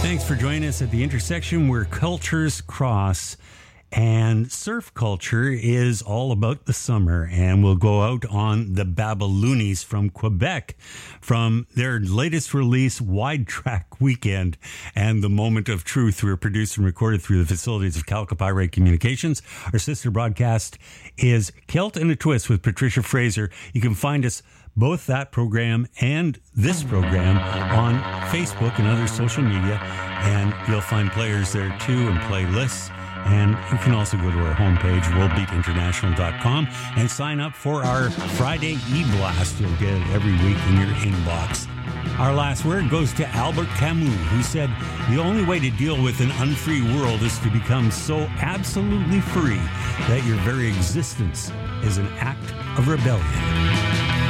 Thanks for joining us at the intersection where cultures cross. And surf culture is all about the summer, and we'll go out on the Babaloonies from Quebec from their latest release, Wide Track Weekend, and The Moment of Truth. We're produced and recorded through the facilities of Calcopyrite Communications. Our sister broadcast is Celt and a Twist with Patricia Fraser. You can find us both that program and this program on Facebook and other social media, and you'll find players there too and playlists. And you can also go to our homepage, worldbeatinternational.com, and sign up for our Friday e-blast. You'll get it every week in your inbox. Our last word goes to Albert Camus, who said, "The only way to deal with an unfree world is to become so absolutely free that your very existence is an act of rebellion."